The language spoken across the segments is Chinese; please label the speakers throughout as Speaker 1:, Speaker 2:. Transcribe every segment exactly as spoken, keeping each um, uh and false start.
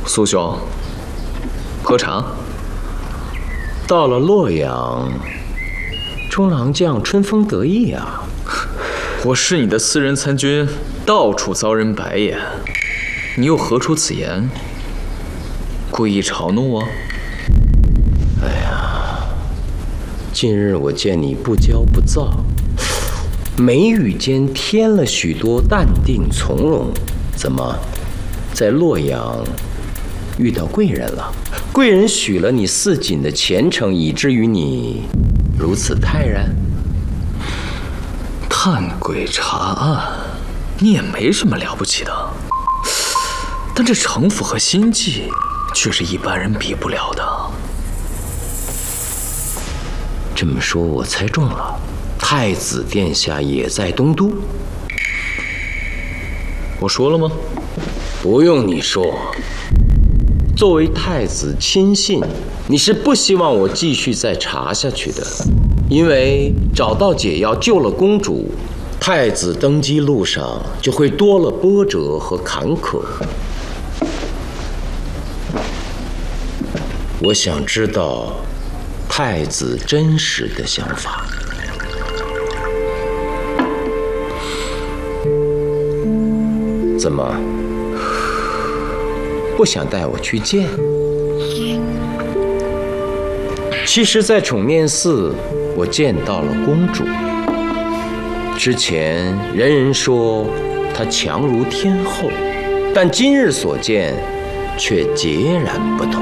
Speaker 1: 苏兄，喝茶。
Speaker 2: 到了洛阳，中郎将春风得意啊！
Speaker 1: 我是你的私人参军，到处遭人白眼，你又何出此言？故意嘲弄我？
Speaker 2: 哎呀，近日我见你不骄不躁，眉宇间添了许多淡定从容。怎么，在洛阳遇到贵人了？贵人许了你似锦的前程，以至于你如此泰然？
Speaker 1: 探鬼查案，你也没什么了不起的，但这城府和心计却是一般人比不了的。
Speaker 2: 这么说，我猜中了，太子殿下也在东都。
Speaker 1: 我说了吗？
Speaker 2: 不用你说。作为太子亲信，你是不希望我继续再查下去的，因为找到解药救了公主，太子登基路上就会多了波折和坎坷。我想知道太子真实的想法。怎么，不想带我去见？其实，在宠面寺，我见到了公主。之前人人说她强如天后，但今日所见却截然不同。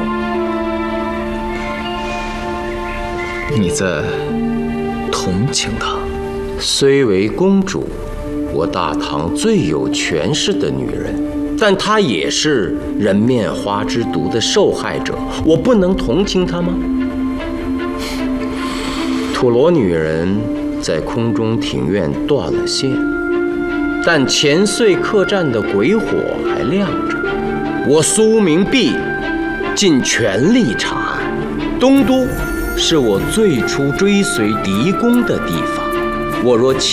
Speaker 1: 你在同情她？
Speaker 2: 虽为公主，我大唐最有权势的女人，但她也是人面花之毒的受害者，我不能同情她吗？土罗女人在空中庭院断了线，但前岁客栈的鬼火还亮着。我苏明弼尽全力查案，东都是我最初追随狄公的地方。我若